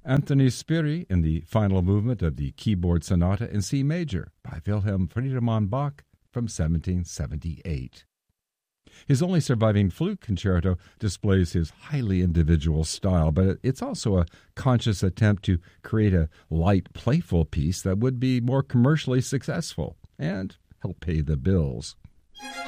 Anthony Spiri in the final movement of the Keyboard Sonata in C major by Wilhelm Friedemann Bach from 1778. His only surviving flute concerto displays his highly individual style, but it's also a conscious attempt to create a light, playful piece that would be more commercially successful and help pay the bills.